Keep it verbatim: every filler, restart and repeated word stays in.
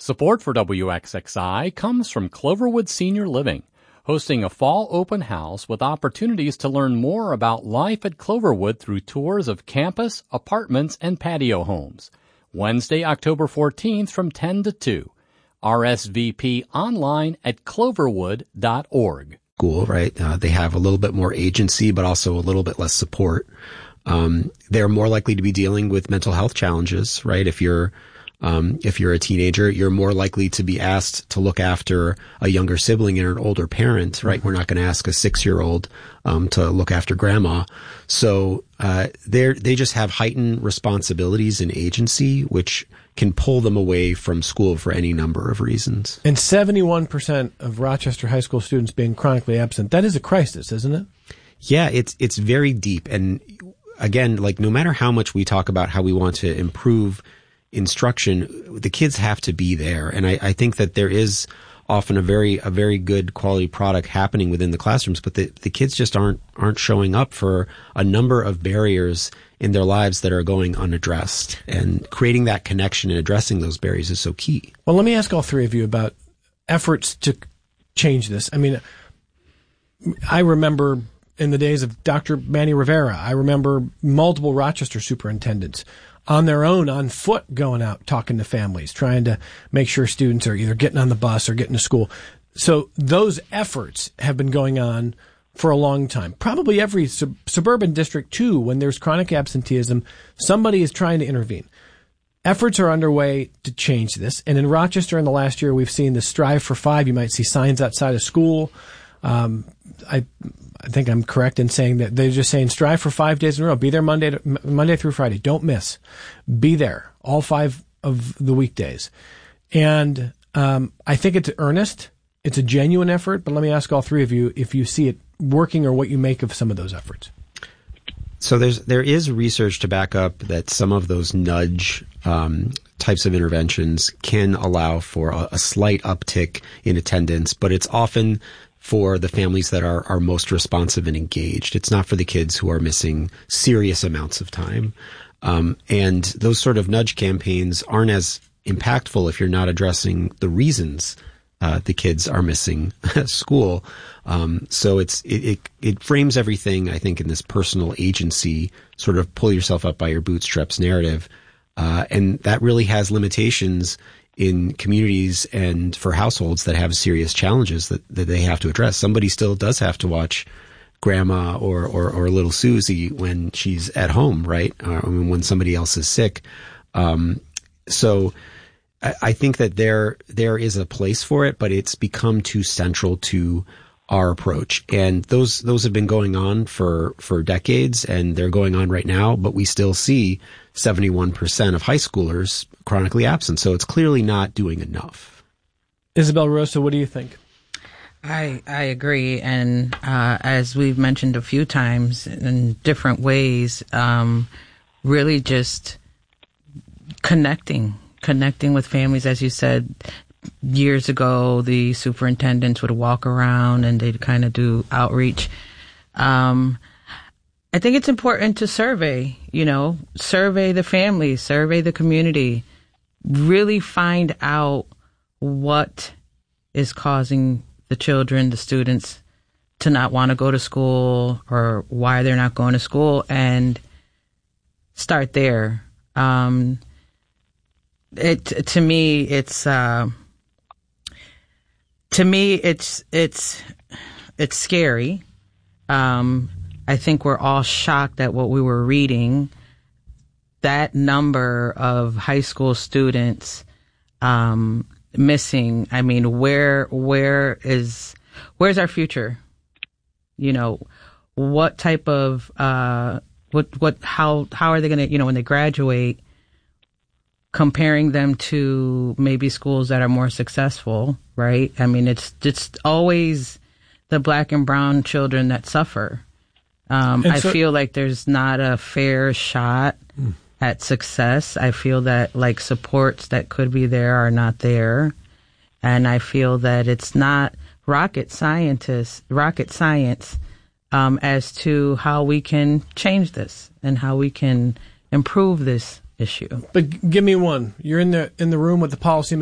Support for W X X I comes from Cloverwood Senior Living, hosting a fall open house with opportunities to learn more about life at Cloverwood through tours of campus, apartments, and patio homes. Wednesday, October fourteenth from ten to two. R S V P online at cloverwood dot org. School, right? Uh, they have a little bit more agency, but also a little bit less support. Um, they're more likely to be dealing with mental health challenges, right? If you're Um, if you're a teenager, you're more likely to be asked to look after a younger sibling and an older parent, right? Mm-hmm. We're not going to ask a six-year-old um, to look after grandma. So uh, they they just have heightened responsibilities and agency, which can pull them away from school for any number of reasons. And seventy-one percent of Rochester high school students being chronically absent, that is a crisis, isn't it? Yeah, it's it's very deep. And again, like no matter how much we talk about how we want to improve instruction, the kids have to be there. And I, I think that there is often a very, a very good quality product happening within the classrooms, but the, the kids just aren't, aren't showing up for a number of barriers in their lives that are going unaddressed. And creating that connection and addressing those barriers is so key. Well, let me ask all three of you about efforts to change this. I mean, I remember in the days of Doctor Manny Rivera, I remember multiple Rochester superintendents on their own, on foot, going out, talking to families, trying to make sure students are either getting on the bus or getting to school. So those efforts have been going on for a long time. Probably every sub- suburban district, too, when there's chronic absenteeism, somebody is trying to intervene. Efforts are underway to change this. And in Rochester in the last year, we've seen the Strive for Five. You might see signs outside of school. Um, I I think I'm correct in saying that they're just saying strive for five days in a row. Be there Monday to, Monday through Friday. Don't miss. Be there all five of the weekdays. And um, I think it's earnest. It's a genuine effort. But let me ask all three of you if you see it working or what you make of some of those efforts. So there's there is research to back up that some of those nudge um, types of interventions can allow for a, a slight uptick in attendance, but it's often for the families that are, are most responsive and engaged. It's not for the kids who are missing serious amounts of time. Um, and those sort of nudge campaigns aren't as impactful if you're not addressing the reasons uh, the kids are missing school. Um, so it's it, it it frames everything, I think, in this personal agency, sort of pull yourself up by your bootstraps narrative. Uh, and that really has limitations in communities and for households that have serious challenges that, that they have to address. Somebody still does have to watch grandma or, or, or little Susie when she's at home, right? Or when somebody else is sick. Um, so I, I think that there, there is a place for it, but it's become too central to our approach. And those, those have been going on for, for decades, and they're going on right now, but we still see seventy-one percent of high schoolers chronically absent. So it's clearly not doing enough. Isabel Rosa, what do you think? I I agree. And uh, as we've mentioned a few times in different ways, um, really just connecting, connecting with families. As you said, years ago, the superintendents would walk around and they'd kind of do outreach. Um, I think it's important to survey, you know, survey the family, survey the community, really find out what is causing the children, the students to not want to go to school or why they're not going to school, and start there. Um, it, to me, it's, uh, to me, it's, it's, it's scary. Um, I think we're all shocked at what we were reading. That number of high school students um, missing. I mean, where where is where's our future? You know, what type of uh, what what how how are they going to, you know, when they graduate? Comparing them to maybe schools that are more successful, right? I mean, it's it's always the black and brown children that suffer. Um, I so, feel like there's not a fair shot mm. at success. I feel that like supports that could be there are not there. And I feel that it's not rocket scientists, rocket science um, as to how we can change this and how we can improve this issue. But give me one. You're in the in the room with the policy